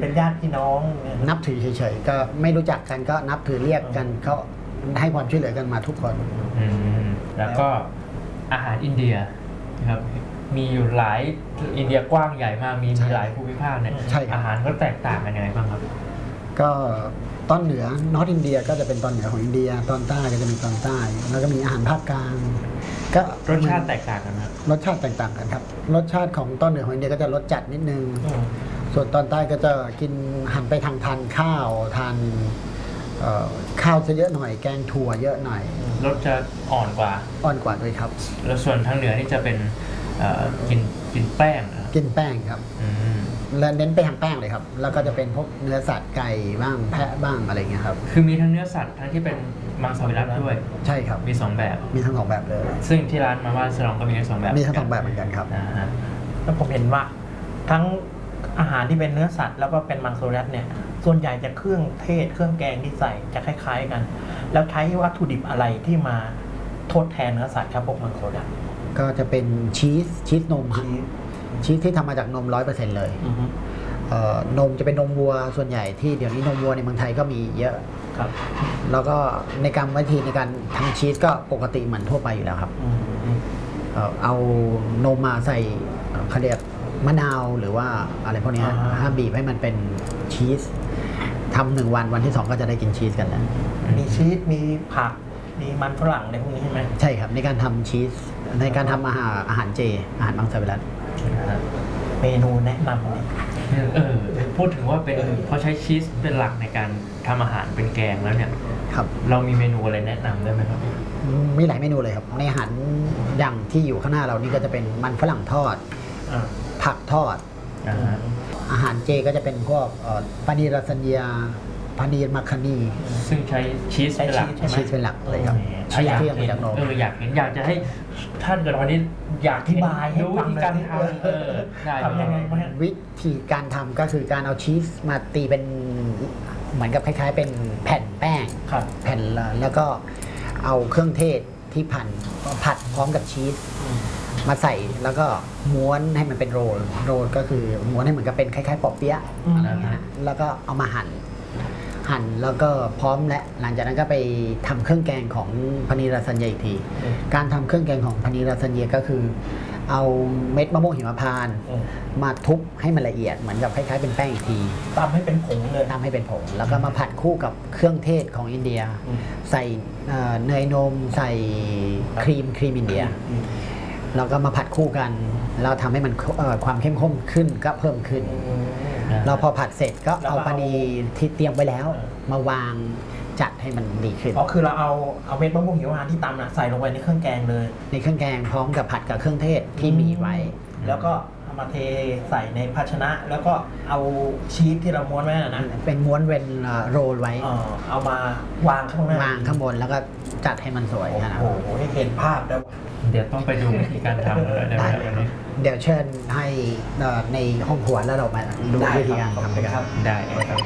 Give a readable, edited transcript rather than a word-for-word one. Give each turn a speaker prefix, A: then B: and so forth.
A: เป็นญาติพี่น้อง
B: นับถือเฉยๆก็ไม่รู้จักกันก็นับถือเรียกกันเขาให้ความช่วยเหลือกันมาทุกคน
C: แล้วก็อาหารอินเดียนะครับมีอยู่หลายอินเดียกว้างใหญ่มากมีหลายภูมิภาคเนี่ยอาหารก็แตกต่างกันยังไงบ้างครับ
B: ก็ตอนเหนือนอร์ทอินเดียก็จะเป็นตอนเหนือของอินเดียตอนใต้ก็จะมีตอนใต้แล้วก็มีอาหารภาคกลางก็
C: รสชาติแตกต่างกันครับ
B: รสชาติแตกต่างกันครับรสชาติของตอนเหนือของอินเดียก็จะรสจัดนิดนึงส่วนตอนใต้ก็จะกินหันไปทางทานข้าวทานข้าวจะเยอะหน่อยแกงถั่วเยอะหน่อย
C: รสจะอ่อนกว่า
B: ด้วยครับ
C: แล้วส่วนทางเหนือนี่จะเป็นกินแป้ง
B: กินแป้งครับและเน้นไปทางแป้งเลยครับแล้วก็จะเป็นพวกเนื้อสัตว์ไก่บ้างแพะบ้างอะไรเงี้ยครับ
C: คือมีทั้งเนื้อสัตว์ทั้งที่เป็นมังสวิรัติด้วย
B: ใช่ครับ
C: มี2แบบ
B: มีทั้ง2แบบเลย
C: ซึ่งที่ร้านมาม่าฉลองก็มีทั้ง2แบบ
B: มีทั้ง2แบบเหมือนกันครับ
A: แล้วผมเห็นว่าทั้งอาหารที่เป็นเนื้อสัตว์แล้วก็เป็นมังสวิรัติเนี่ยส่วนใหญ่จะเครื่องเทศเครื่องแกงที่ใส่จะคล้ายๆกันแล้วใช้วัตถุดิบอะไรที่มาทดแทนเนื้อสัตว์ครับพวกมังสวิรัติ
B: ก็จะเป็นชีสนมชีสที่ทำมาจากนม 100% เลยนมจะเป็นนมวัวส่วนใหญ่ที่เดี๋ยวนี้นมวัวในเมืองไทยก็มีเยอะ
A: ครับ
B: แล้วก็ในการวิธีในการทำชีสก็ปกติเหมือนทั่วไปอยู่แล้วครับเอานมมาใส่เขาเรียกมะนาวหรือว่าอะไรพวกนี้ห้ามบีบให้มันเป็นชีสทำ1 วันที่2ก็จะได้กินชีสกันแล้ว
A: มีชีสมีผักมีมันฝรั่งในพวกนี้ใช่ไหม
B: ใช่ครับในการทำชีสในการทำอาหารเจอาหารมังสวิรัติ
A: เมนูแนะนำเลย
C: พูดถึงว่าเป็นเพราะใช้ชีสเป็นหลักในการทำอาหารเป็นแกงแล้วเนี่ย
B: ครับ
C: เรามีเมนูอะไรแนะนำได้ไหมครับ
B: มีหลายเมนูเลยครับในอาหารอย่างที่อยู่ข้างหน้าเรานี่ก็จะเป็นมันฝรั่งทอดผักทอดอาหารเจก็จะเป็นพวกปานีรัสัญญาพานีมัคคานี
C: ซึ่งใช้ชีสเป็นหลัก
B: เลยครับ
C: ชีสที่มาจากนมอยากจะให้ท่านเกิดวันนี้อยาก
A: อธิบายให้
C: วิธีการทำ
A: ยังไง
B: วิธีการทำก็คือการเอาชีสมาตีเป็นเหมือนกับคล้ายๆเป็นแผ่นแป้งแผ่นแล้วก็เอาเครื่องเทศที่ผัดพร้อมกับชีสมาใส่แล้วก็ม้วนให้มันเป็นโรลก็คือม้วนให้เหมือนกับเป็นคล้ายๆปอเปี๊ยะแล้วก็เอามาหั่นแล้วก็พร้อมและหลังจากนั้นก็ไปทำเครื่องแกงของพานีรัสัญญาอีกทีการทำเครื่องแกงของพานีรัสัญญาก็คือเอาเม็ดมะม่วงหิมพานต์มาทุบให้มันละเอียดเหมือนกับคล้ายๆเป็นแป้งอีกที
A: ตำให้เป็นผงเลย
B: ตำให้เป็นผงแล้วก็มาผัดคู่กับเครื่องเทศของอินเดียใส่เนยนมใส่ครีมอินเดียแล้วก็มาผัดคู่กันแล้วทำให้มันความเข้มข้นขึ้นก็เพิ่มขึ้นเราพอผัดเสร็จก็เอาปานีที่เตรียมไว้แล้วมาวางจัดให้มันดีขึ้น
A: คือเราเอาเม็ดมะม่วงหิมพานต์ที่ตำใส่ลงไปในเครื่องแกงเลย
B: ในเครื่องแกงพร้อมกับผัดกับเครื่องเทศที่มีไว้
A: แล้วก็เอามาเทใส่ในภาชนะแล้วก็เอาชีสที่เราม้วนไว้นะ
B: เป็นม้วนเป็นโรลไว้
A: เอามาวางข้างหน้าว
B: างข้างบนแล้วก็จัดให้มันสวย
A: นะโอ้โหเห็นภาพแล้ว
C: เดี๋ยวต้องไปดูวิธีการทำเลย
B: เดี๋ยวเชิญให้ในห้องครัวแล้วเรามาดูวิธีการทำกัน
C: ได้